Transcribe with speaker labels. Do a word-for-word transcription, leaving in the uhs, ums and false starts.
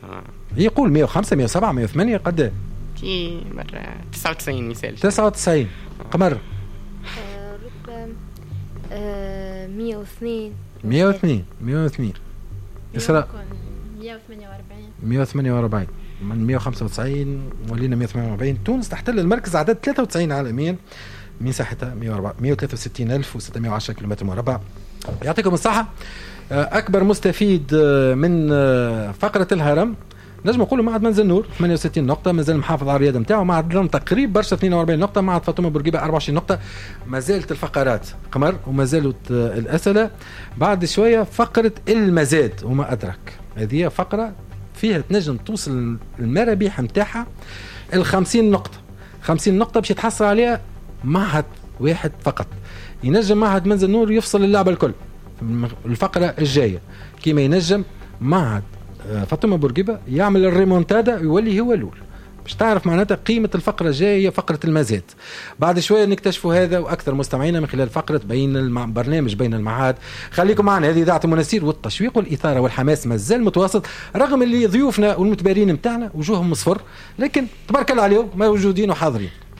Speaker 1: آه.
Speaker 2: يقول مية وخمسة مية وسبعة مية وثمانية قد
Speaker 1: كي مرة تسعة وتسعين مثال.
Speaker 2: تسعة وتسعين. قمر
Speaker 3: رتبة مية واثنين.
Speaker 2: مية واثنين مية واثنين. إسراء
Speaker 4: مية وثمانية وأربعين.
Speaker 2: مية وثمانية وأربعين. من مية وخمسة وتسعين ولينا مية وثمانية وأربعين. تونس تحتل المركز عدد ثلاثة وتسعين عالميا، مساحتها مية وثلاثة وستين ألف وستمية وعشرة كيلومتر مربع. يعطيكم الصحة. أكبر مستفيد من فقرة الهرم نجم نقولوا معهد منزل نور ثمانية وستين نقطة، مازال محافظ على الرياضة نتاعو. معهد رم تقريب برشا اثنين وأربعين نقطة. معهد فاطمة بورقيبة أربعة وعشرين نقطة. ما زالت الفقرات قمر وما زالت الأسئلة. بعد شوية فقرة المزاد وما أدرك، هذه فقرة فيها تنجم توصل المرابح نتاعها الخمسين نقطة. خمسين نقطة باش يتحصل عليها معهد واحد فقط. ينجم معهد منزل نور يفصل اللعبة الكل الفقرة الجاية، كيما ينجم معهد فاطمة بورقيبة يعمل الريمونتادا يولي هو الأول. باش تعرف معناتها قيمة الفقرة الجاية هي فقرة المزاد. بعد شوية نكتشفوا هذا وأكثر مستمعينا من خلال فقرة بين البرنامج بين المعاد. خليكم معنا، هذه إذاعة المناسير، والتشويق والإثارة والحماس مازال متواصل رغم اللي ضيوفنا والمتبارين متاعنا وجوههم مصفر، لكن تبارك الله عليهم موجودين وحاضرين.